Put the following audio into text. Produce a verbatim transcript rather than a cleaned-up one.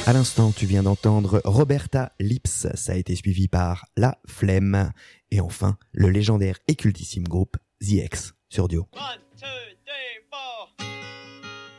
À l'instant, tu viens d'entendre Roberta Lips, ça a été suivi par La Flemme, et enfin, le légendaire et cultissime groupe The X sur Duo.